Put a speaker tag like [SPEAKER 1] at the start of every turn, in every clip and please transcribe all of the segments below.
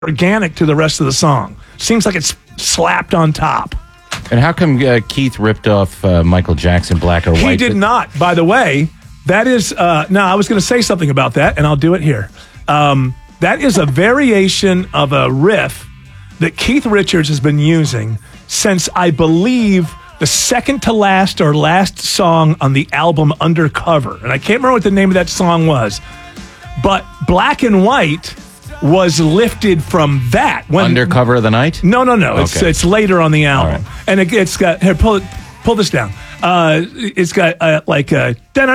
[SPEAKER 1] organic to the rest of the song. Seems like it's slapped on top.
[SPEAKER 2] And how come Keith ripped off Michael Jackson, Black or White?
[SPEAKER 1] He did not, by the way. That is, no, I was going to say something about that, and I'll do it here. That is a variation of a riff that Keith Richards has been using since, I believe, the second to last or last song on the album Undercover. And I can't remember what the name of that song was. But Black and White was lifted from that.
[SPEAKER 2] Undercover of the Night?
[SPEAKER 1] No.
[SPEAKER 2] Okay.
[SPEAKER 1] It's later on the album.
[SPEAKER 2] Right.
[SPEAKER 1] And it's got, here, pull this down. It's got like a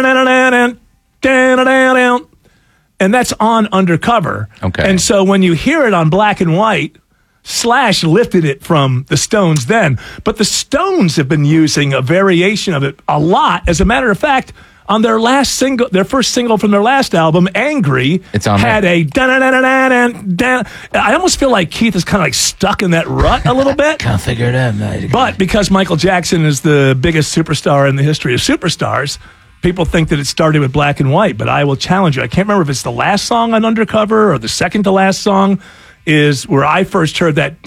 [SPEAKER 1] and that's on Undercover.
[SPEAKER 2] Okay.
[SPEAKER 1] And so when you hear it on Black and White, Slash lifted it from the Stones then. But the Stones have been using a variation of it a lot. As a matter of fact, on their last single, their first single from their last album, Angry,
[SPEAKER 2] it's on
[SPEAKER 1] had a I almost feel like Keith is kind of like stuck in that rut a little bit.
[SPEAKER 2] Can't figure it out, mate.
[SPEAKER 1] But because Michael Jackson is the biggest superstar in the history of superstars, people think that it started with Black and White. But I will challenge you. I can't remember if it's the last song on Undercover or the second to last song is where I first heard that.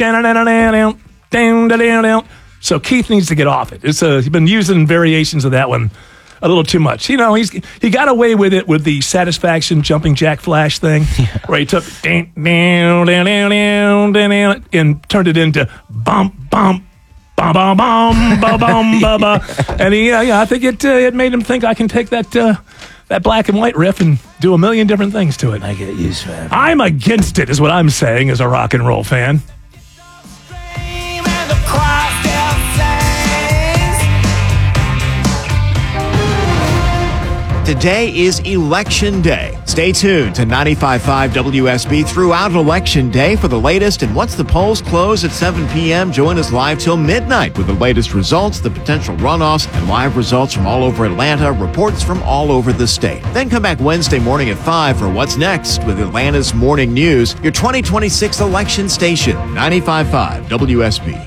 [SPEAKER 1] So Keith needs to get off it. He's been using variations of that one a little too much. You know, he got away with it with the Satisfaction Jumping Jack Flash thing, where he took and turned it into bump, bump, bum, bum, bum, bum, bum, bum, bum. And I think it made him think I can take that Black and White riff and do a million different things to it.
[SPEAKER 2] I get used to it.
[SPEAKER 1] I'm against it, is what I'm saying as a rock and roll fan.
[SPEAKER 3] Today is Election Day. Stay tuned to 95.5 WSB throughout Election Day for the latest. And once the polls close at 7 p.m., join us live till midnight with the latest results, the potential runoffs, and live results from all over Atlanta, reports from all over the state. Then come back Wednesday morning at 5 for What's Next with Atlanta's Morning News, your 2026 election station, 95.5 WSB.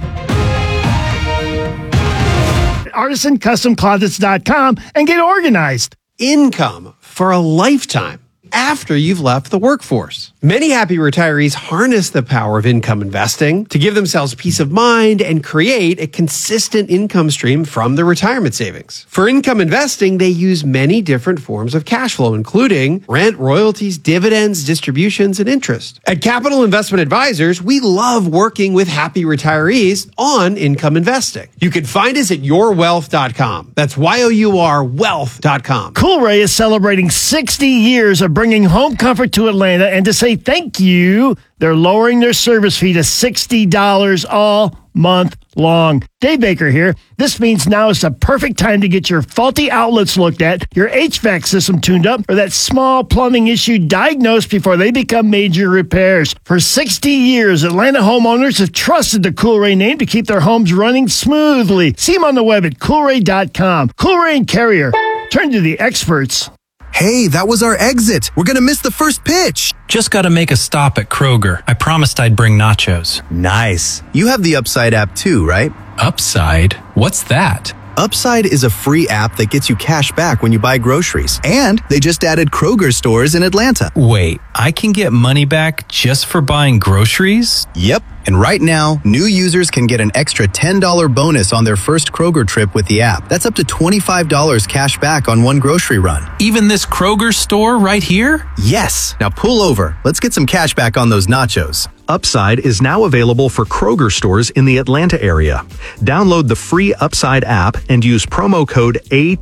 [SPEAKER 4] ArtisanCustomClosets.com and get organized.
[SPEAKER 5] Income for a lifetime after you've left the workforce. Many happy retirees harness the power of income investing to give themselves peace of mind and create a consistent income stream from their retirement savings. For income investing, they use many different forms of cash flow, including rent, royalties, dividends, distributions, and interest. At Capital Investment Advisors, we love working with happy retirees on income investing. You can find us at yourwealth.com. That's YOUR wealth.com.
[SPEAKER 4] Coolray is celebrating 60 years of bringing home comfort to Atlanta, and to say thank you, they're lowering their service fee to $60 all month long. Dave Baker here. This means now is the perfect time to get your faulty outlets looked at, your HVAC system tuned up, or that small plumbing issue diagnosed before they become major repairs. For 60 years, Atlanta homeowners have trusted the Coolray name to keep their homes running smoothly. See them on the web at Coolray.com. Coolray and Carrier. Turn to the experts.
[SPEAKER 6] Hey, that was our exit. We're going to miss the first pitch.
[SPEAKER 7] Just got to make a stop at Kroger. I promised I'd bring nachos.
[SPEAKER 6] Nice. You have the Upside app too, right?
[SPEAKER 7] Upside? What's that?
[SPEAKER 6] Upside is a free app that gets you cash back when you buy groceries. And they just added Kroger stores in Atlanta.
[SPEAKER 7] Wait, I can get money back just for buying groceries?
[SPEAKER 6] Yep. And right now, new users can get an extra $10 bonus on their first Kroger trip with the app. That's up to $25 cash back on one grocery run.
[SPEAKER 7] Even this Kroger store right here?
[SPEAKER 6] Yes. Now pull over. Let's get some cash back on those nachos.
[SPEAKER 8] Upside is now available for Kroger stores in the Atlanta area. Download the free Upside app and use promo code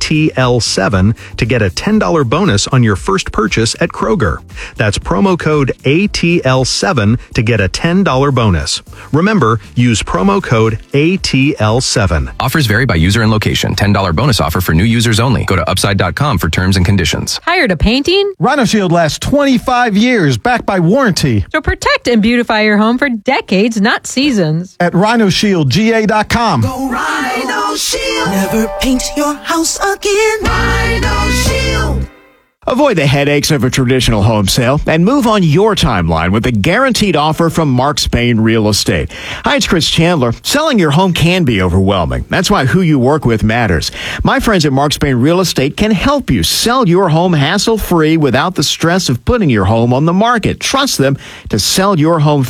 [SPEAKER 8] ATL7 to get a $10 bonus on your first purchase at Kroger. That's promo code ATL7 to get a $10 bonus. Remember, use promo code ATL7.
[SPEAKER 9] Offers vary by user and location. $10 bonus offer for new users only. Go to upside.com for terms and conditions.
[SPEAKER 10] Hired a painting?
[SPEAKER 11] Rhino Shield lasts 25 years, backed by warranty.
[SPEAKER 10] So protect and beautify your home for decades, not seasons.
[SPEAKER 11] At RhinoShieldGA.com.
[SPEAKER 12] Go Rhino Shield. Never paint your house again. Rhino Shield.
[SPEAKER 3] Avoid the headaches of a traditional home sale and move on your timeline with a guaranteed offer from Mark Spain Real Estate. Hi, it's Chris Chandler. Selling your home can be overwhelming. That's why who you work with matters. My friends at Mark Spain Real Estate can help you sell your home hassle-free without the stress of putting your home on the market. Trust them to sell your home